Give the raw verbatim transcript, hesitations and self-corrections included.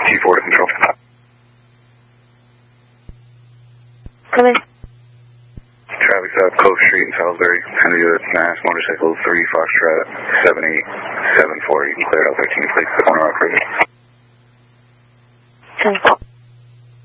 T four to control. Come in. Traffic stop, Cove Street in Salisbury. Henry U S Mass, motorcycle three Foxtrot seven eight seven four. You can clear it out thirteen plates, the corner operator. ten four.